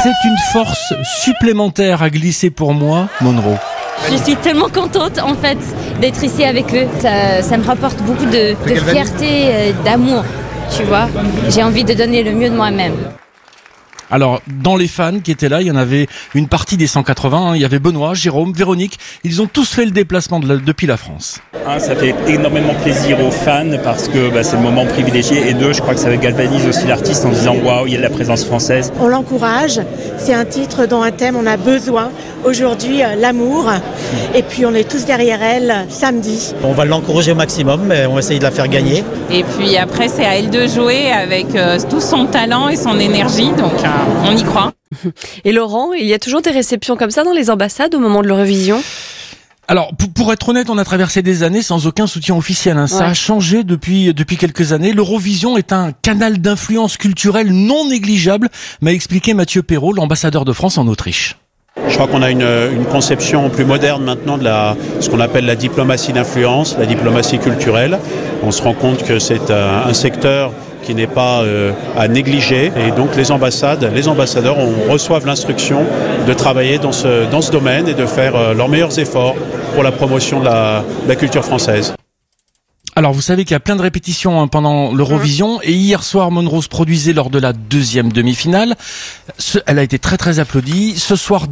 C'est une force supplémentaire à glisser pour moi, Monroe. Je suis tellement contente en fait d'être ici avec eux. Ça me rapporte beaucoup de fierté, d'amour, tu vois. J'ai envie de donner le mieux de moi-même. Alors, dans les fans qui étaient là, il y en avait une partie des 180. Il y avait Benoît, Jérôme, Véronique. Ils ont tous fait le déplacement depuis la France. Ça fait énormément plaisir aux fans parce que c'est le moment privilégié. Et deux, je crois que ça galvanise aussi l'artiste en disant waouh, il y a de la présence française. On l'encourage. C'est un titre dont un thème on a besoin. Aujourd'hui, l'amour. Et puis on est tous derrière elle samedi. On va l'encourager au maximum, mais on va essayer de la faire gagner. Et puis après, c'est à elle de jouer avec tout son talent et son énergie. Donc on y croit. Et Laurent, il y a toujours des réceptions comme ça dans les ambassades au moment de l'Eurovision ? Alors, pour être honnête, on a traversé des années sans aucun soutien officiel. Ça a changé depuis quelques années. L'Eurovision est un canal d'influence culturelle non négligeable, m'a expliqué Mathieu Perrault, l'ambassadeur de France en Autriche. Je crois qu'on a une conception plus moderne maintenant de ce qu'on appelle la diplomatie d'influence, la diplomatie culturelle. On se rend compte que c'est un secteur qui n'est pas à négliger. Et donc les ambassadeurs reçoivent l'instruction de travailler dans ce domaine et de faire leurs meilleurs efforts pour la promotion de la culture française. Alors, vous savez qu'il y a plein de répétitions pendant l'Eurovision, et hier soir, Monroe se produisait lors de la deuxième demi-finale. Elle a été très très applaudie. Ce soir,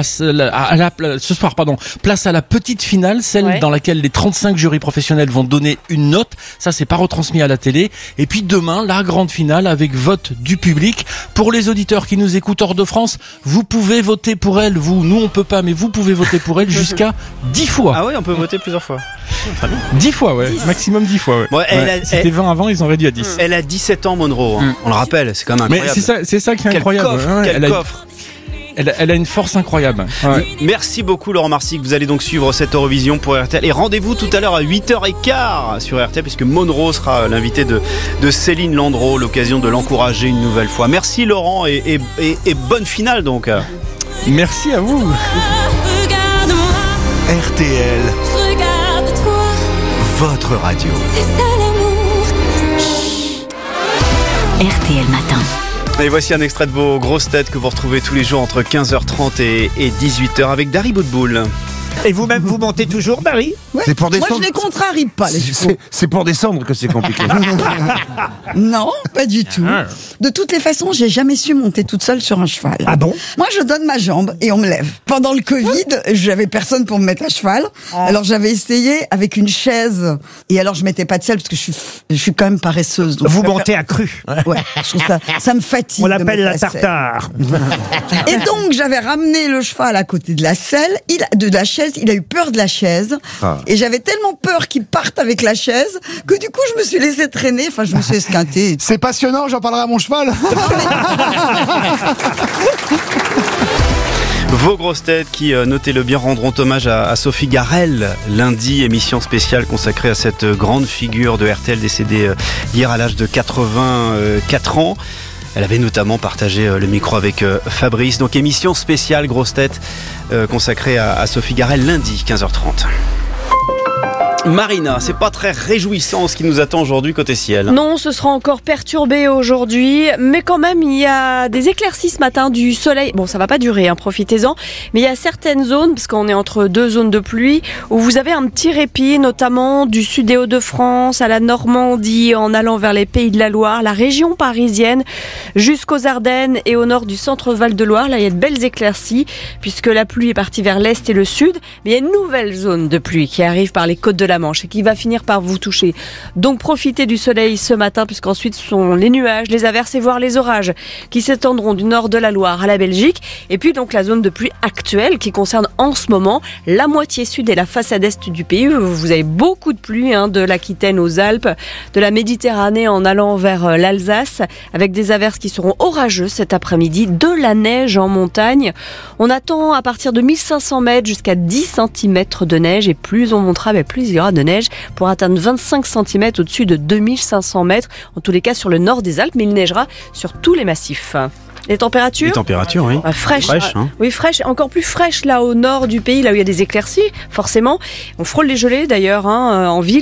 place à la petite finale, celle dans laquelle les 35 jurys professionnels vont donner une note. Ça, c'est pas retransmis à la télé. Et puis demain, la grande finale avec vote du public. Pour les auditeurs qui nous écoutent hors de France, vous pouvez voter pour elle. Nous, on peut pas, mais vous pouvez voter pour elle jusqu'à 10 fois. Ah oui, on peut voter plusieurs fois. Très bien. 10 fois, ouais. 10. Maximum 10 fois, ouais. Bon, C'était 20 avant, ils ont réduit à 10. Elle a 17 ans, Monroe. On le rappelle, c'est quand même incroyable. Mais c'est ça qui est incroyable. Quel coffre. Elle a une force incroyable. Ouais. Merci beaucoup Laurent Marsic. Vous allez donc suivre cette Eurovision pour RTL. Et rendez-vous tout à l'heure à 8h15 sur RTL, puisque Monroe sera l'invité de Céline Landreau. L'occasion de l'encourager une nouvelle fois. Merci Laurent et bonne finale donc. Merci à vous. RTL, votre radio. C'est ça l'amour. RTL Matin. Et voici un extrait de vos grosses têtes que vous retrouvez tous les jours entre 15h30 et 18h avec Dari Boudboul. Et vous-même, vous montez toujours, Dari ? Ouais. C'est pour descendre. Moi, je les contrarie pas, les chevaux. C'est pour descendre que c'est compliqué. Non, pas du tout. De toutes les façons, j'ai jamais su monter toute seule sur un cheval. Ah bon ? Moi, je donne ma jambe et on me lève. Pendant le Covid, j'avais personne pour me mettre à cheval. Alors, j'avais essayé avec une chaise. Et alors, je mettais pas de selle parce que je suis quand même paresseuse. Donc vous montez à cru. Ouais, je trouve ça me fatigue. On l'appelle la tartare. Et donc, j'avais ramené le cheval à côté de la selle, de la chaise. Il a eu peur de la chaise. Et j'avais tellement peur qu'il parte avec la chaise que du coup, je me suis laissée traîner. Enfin, je me suis esquintée. C'est passionnant, j'en parlerai à mon cheval. Vos grosses têtes qui, notez-le bien, rendront hommage à Sophie Garel lundi, émission spéciale consacrée à cette grande figure de RTL décédée hier à l'âge de 84 ans. Elle avait notamment partagé le micro avec Fabrice. Donc émission spéciale grosses têtes consacrée à Sophie Garel lundi 15h30. Marina, c'est pas très réjouissant ce qui nous attend aujourd'hui côté ciel. Non, ce sera encore perturbé aujourd'hui, mais quand même il y a des éclaircies ce matin, du soleil. Bon, ça va pas durer, profitez-en, mais il y a certaines zones, parce qu'on est entre deux zones de pluie, où vous avez un petit répit, notamment du sud des Hauts-de-France à la Normandie, en allant vers les Pays de la Loire, la région parisienne, jusqu'aux Ardennes et au nord du centre Val-de-Loire. Là, il y a de belles éclaircies, puisque la pluie est partie vers l'est et le sud, mais il y a une nouvelle zone de pluie qui arrive par les côtes de la Manche et qui va finir par vous toucher. Donc profitez du soleil ce matin, puisqu'ensuite ce sont les nuages, les averses et voire les orages qui s'étendront du nord de la Loire à la Belgique. Et puis donc la zone de pluie actuelle qui concerne en ce moment la moitié sud et la façade est du pays. Vous avez beaucoup de pluie, de l'Aquitaine aux Alpes, de la Méditerranée en allant vers l'Alsace, avec des averses qui seront orageuses cet après-midi, de la neige en montagne. On attend à partir de 1500 mètres jusqu'à 10 cm de neige, et plus on montera, plus il y aura de neige, pour atteindre 25 cm au-dessus de 2500 mètres, en tous les cas sur le nord des Alpes, mais il neigera sur tous les massifs. Les températures, oui. Fraîches. Oui, fraîches, encore plus fraîches là au nord du pays, là où il y a des éclaircies, forcément. On frôle les gelées d'ailleurs en ville.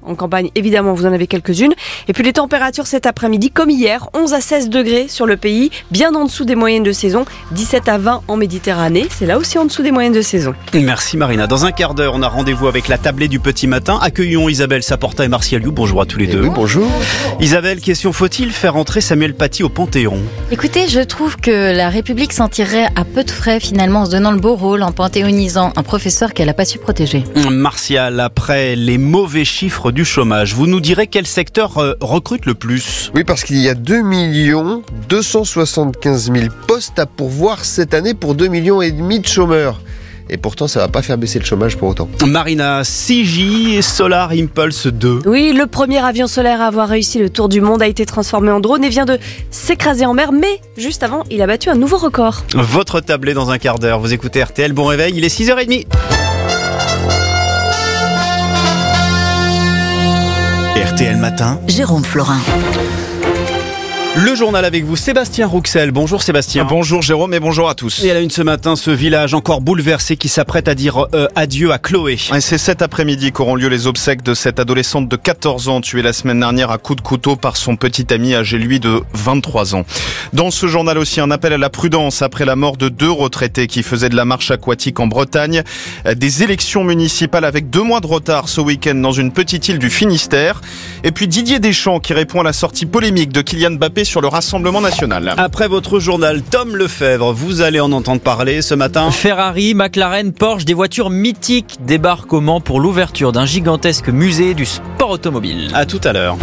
En campagne, évidemment, vous en avez quelques-unes. Et puis les températures cet après-midi, comme hier, 11 à 16 degrés sur le pays, bien en dessous des moyennes de saison, 17 à 20 en Méditerranée. C'est là aussi en dessous des moyennes de saison. Merci Marina. Dans un quart d'heure, on a rendez-vous avec la tablée du petit matin. Accueillons Isabelle Saporta et Martial You. Bonjour à tous les deux. Oui, bonjour. Isabelle, question, faut-il faire entrer Samuel Paty au Panthéon ? Écoutez, je trouve que la République s'en tirerait à peu de frais finalement en se donnant le beau rôle, en panthéonisant un professeur qu'elle n'a pas su protéger. Martial, après les mauvais chiffres du chômage, vous nous direz quel secteur recrute le plus ? Oui, parce qu'il y a 2 275 000 postes à pourvoir cette année pour 2,5 millions de chômeurs. Et pourtant, ça va pas faire baisser le chômage pour autant. Marina, CJ Solar Impulse 2. Oui, le premier avion solaire à avoir réussi le tour du monde a été transformé en drone et vient de s'écraser en mer. Mais juste avant, il a battu un nouveau record. Votre tablée dans un quart d'heure. Vous écoutez RTL, bon réveil, il est 6h30. RTL Matin, Jérôme Florin. Le journal avec vous, Sébastien Rouxel. Bonjour Sébastien. Bonjour Jérôme et bonjour à tous. Et à la une ce matin, ce village encore bouleversé qui s'apprête à dire adieu à Chloé. Et c'est cet après-midi qu'auront lieu les obsèques de cette adolescente de 14 ans tuée la semaine dernière à coups de couteau par son petit ami âgé lui de 23 ans. Dans ce journal aussi, un appel à la prudence après la mort de 2 retraités qui faisaient de la marche aquatique en Bretagne. Des élections municipales avec 2 mois de retard ce week-end dans une petite île du Finistère. Et puis Didier Deschamps qui répond à la sortie polémique de Kylian Mbappé sur le Rassemblement national. Après votre journal, Tom Lefebvre, vous allez en entendre parler ce matin. Ferrari, McLaren, Porsche, des voitures mythiques débarquent au Mans pour l'ouverture d'un gigantesque musée du sport automobile. À tout à l'heure.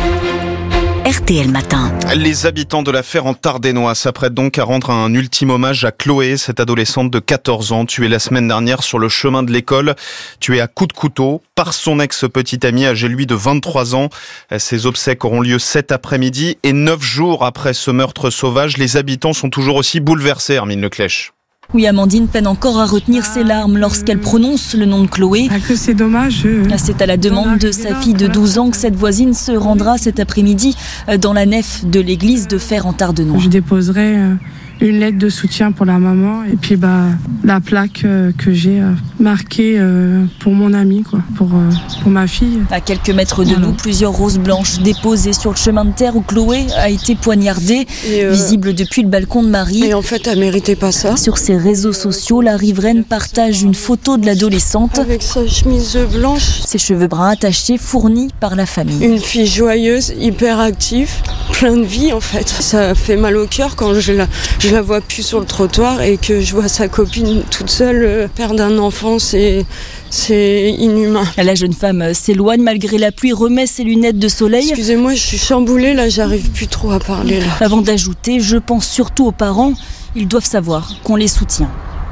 RTL Matin. Les habitants de la Ferrand-Ardénois s'apprêtent donc à rendre un ultime hommage à Chloé, cette adolescente de 14 ans, tuée la semaine dernière sur le chemin de l'école, tuée à coups de couteau par son ex-petit ami âgé lui de 23 ans. Ces obsèques auront lieu cet après-midi et 9 jours après ce meurtre sauvage, les habitants sont toujours aussi bouleversés, Hermine Leclèche. Oui, Amandine peine encore à retenir ses larmes lorsqu'elle prononce le nom de Chloé. Que c'est dommage. C'est à la demande de sa fille de 12 ans que cette voisine se rendra cet après-midi dans la nef de l'église de Ferrand-Ardenois. Je déposerai une lettre de soutien pour la maman et puis la plaque que j'ai marquée pour mon ami, pour ma fille. À quelques mètres de nous, plusieurs roses blanches déposées sur le chemin de terre où Chloé a été poignardée, visible depuis le balcon de Marie. Et en fait, elle méritait pas ça. Sur ses réseaux sociaux, la riveraine partage une photo de l'adolescente. Avec sa chemise blanche. Ses cheveux bruns attachés, fournis par la famille. Une fille joyeuse, hyper active, plein de vie en fait. Ça fait mal au cœur quand je la vois plus sur le trottoir et que je vois sa copine toute seule perdre un enfant, c'est inhumain. La jeune femme s'éloigne malgré la pluie, remet ses lunettes de soleil. Excusez-moi, je suis chamboulée là, j'arrive plus trop à parler là. Avant d'ajouter, je pense surtout aux parents, ils doivent savoir qu'on les soutient.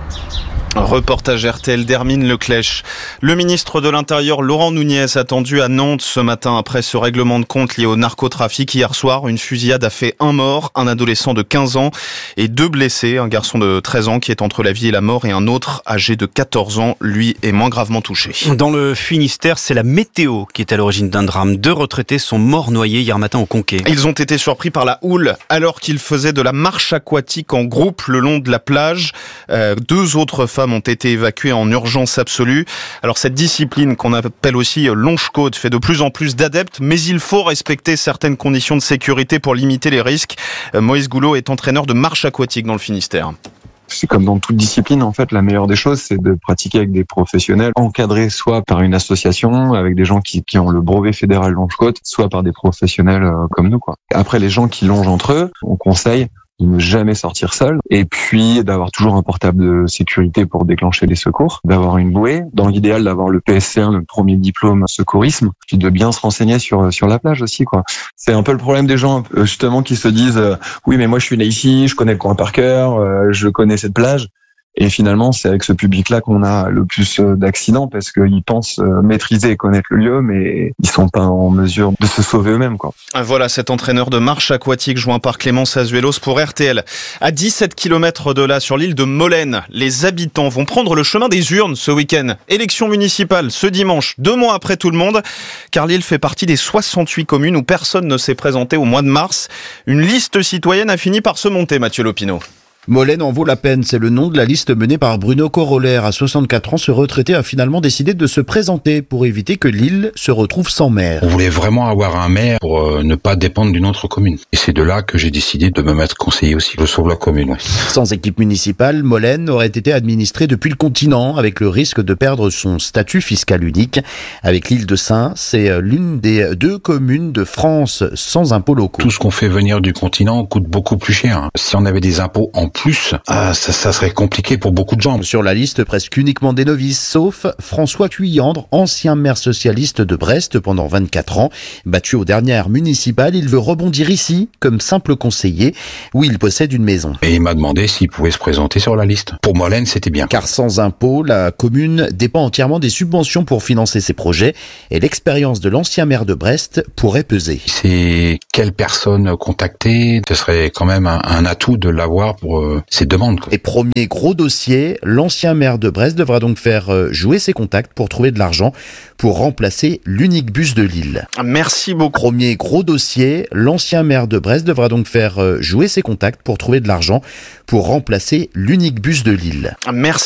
Reportage RTL d'Hermine Leclèche. Le ministre de l'Intérieur Laurent Nunez attendu à Nantes ce matin après ce règlement de compte lié au narcotrafic. Hier soir, une fusillade a fait 1 mort, un adolescent de 15 ans et 2 blessés. Un garçon de 13 ans qui est entre la vie et la mort et un autre âgé de 14 ans, lui, est moins gravement touché. Dans le Finistère, c'est la météo qui est à l'origine d'un drame. 2 retraités sont morts noyés hier matin au Conquet. Ils ont été surpris par la houle alors qu'ils faisaient de la marche aquatique en groupe le long de la plage. 2 autres femmes ont été évacuées en urgence absolue. Alors cette discipline qu'on appelle aussi longe-côte fait de plus en plus d'adeptes, mais il faut respecter certaines conditions de sécurité pour limiter les risques. Moïse Goulot est entraîneur de marche aquatique dans le Finistère. C'est comme dans toute discipline, en fait, la meilleure des choses, c'est de pratiquer avec des professionnels, encadrés soit par une association, avec des gens qui ont le brevet fédéral longe-côte, soit par des professionnels comme nous, quoi. Après, les gens qui longent entre eux, on conseille de ne jamais sortir seul, et puis d'avoir toujours un portable de sécurité pour déclencher les secours, d'avoir une bouée, dans l'idéal d'avoir le PSC1, le premier diplôme secourisme, puis de bien se renseigner sur la plage aussi, quoi. C'est un peu le problème des gens justement qui se disent oui mais moi je suis né ici, je connais le coin par cœur, je connais cette plage. Et finalement, c'est avec ce public-là qu'on a le plus d'accidents parce qu'ils pensent maîtriser et connaître le lieu, mais ils sont pas en mesure de se sauver eux-mêmes, quoi. Voilà cet entraîneur de marche aquatique joint par Clémence Azuelos pour RTL. À 17 km de là, sur l'île de Molène, les habitants vont prendre le chemin des urnes ce week-end. Élection municipale ce dimanche, 2 mois après tout le monde, car l'île fait partie des 68 communes où personne ne s'est présenté au mois de mars. Une liste citoyenne a fini par se monter, Mathieu Lopineau. Molène en vaut la peine, c'est le nom de la liste menée par Bruno Coroller. À 64 ans, ce retraité a finalement décidé de se présenter pour éviter que l'île se retrouve sans maire. On voulait vraiment avoir un maire pour ne pas dépendre d'une autre commune. Et c'est de là que j'ai décidé de me mettre conseiller aussi. Je sauve la commune, oui. Sans équipe municipale, Molène aurait été administré depuis le continent avec le risque de perdre son statut fiscal unique. Avec l'île de Saint, c'est l'une des 2 communes de France sans impôts locaux. Tout ce qu'on fait venir du continent coûte beaucoup plus cher. Si on avait des impôts en plus, ça serait compliqué pour beaucoup de gens. Sur la liste, presque uniquement des novices, sauf François Cuyandre, ancien maire socialiste de Brest pendant 24 ans. Battu aux dernières municipales, il veut rebondir ici comme simple conseiller où il possède une maison. Et il m'a demandé s'il pouvait se présenter sur la liste. Pour Molène, c'était bien. Car sans impôts, la commune dépend entièrement des subventions pour financer ses projets et l'expérience de l'ancien maire de Brest pourrait peser. C'est quelle personne contacter, ce serait quand même un atout de l'avoir pour ses demandes. Et premier gros dossier, l'ancien maire de Brest devra donc faire jouer ses contacts pour trouver de l'argent pour remplacer l'unique bus de l'île. Merci beaucoup. Premier gros dossier, l'ancien maire de Brest devra donc faire jouer ses contacts pour trouver de l'argent pour remplacer l'unique bus de l'île. Merci.